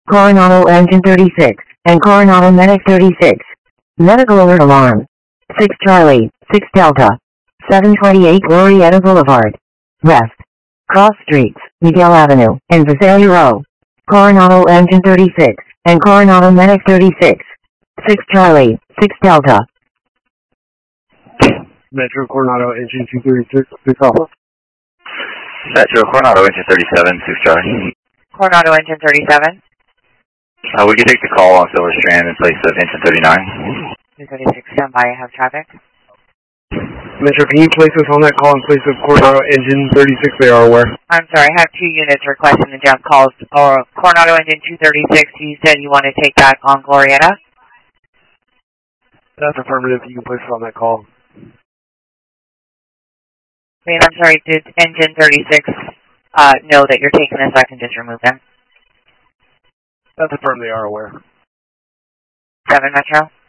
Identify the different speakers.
Speaker 1: Coronado Engine 36, and Coronado Medic 36. Medical alert alarm. 6 Charlie, 6 Delta. 728 Glorieta Boulevard. West. Cross Streets, Miguel Avenue, and Visalia Row. Coronado Engine 36, and Coronado Medic 36. 6 Charlie, 6 Delta.
Speaker 2: Metro Coronado Engine 236, 6 Alpha.
Speaker 3: Metro Coronado Engine 37, 6 Charlie.
Speaker 4: Coronado Engine 37.
Speaker 3: We can take the call on Silver Strand in place of Engine 39.
Speaker 4: 236, stand by, I have traffic.
Speaker 2: Metro, can you place us on that call in place of Coronado Engine 36? They are aware.
Speaker 4: I'm sorry, I have 2 units requesting the jump calls. Coronado Engine 236, you said you want to take that on Glorieta?
Speaker 2: That's affirmative. You can place us on that call.
Speaker 4: Wait, I'm sorry, did Engine 36 know that you're taking this? I can just remove them.
Speaker 2: That's affirmed. They are aware.
Speaker 4: 7 Metro.